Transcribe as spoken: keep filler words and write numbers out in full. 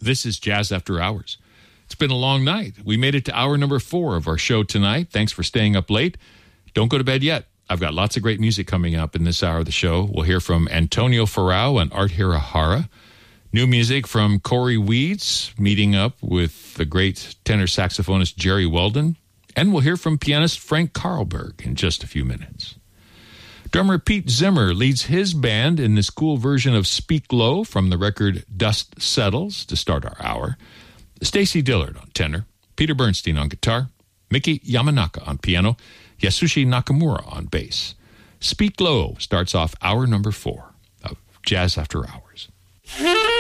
This is Jazz After Hours. It's been a long night. We made it to hour number four of our show tonight. Thanks for staying up late. Don't go to bed yet. I've got lots of great music coming up in this hour of the show. We'll hear from Antonio Farao and Art Hirahara. New music from Corey Weeds, meeting up with the great tenor saxophonist Jerry Weldon. And we'll hear from pianist Frank Carlberg in just a few minutes. Drummer Pete Zimmer leads his band in this cool version of Speak Low from the record Dust Settles to start our hour. Stacy Dillard on tenor, Peter Bernstein on guitar, Miki Yamanaka on piano, Yasushi Nakamura on bass. Speak Low starts off hour number four of Jazz After Hours.